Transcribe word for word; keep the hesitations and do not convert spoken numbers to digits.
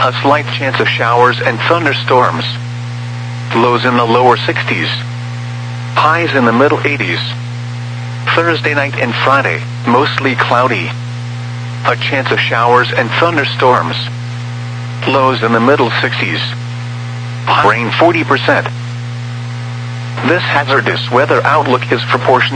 A slight chance of showers and thunderstorms. Lows in the lower sixties. Highs in the middle eighties. Thursday night and Friday, mostly cloudy. A chance of showers and thunderstorms. Lows in the middle sixties. Rain forty percent. This hazardous weather outlook is proportional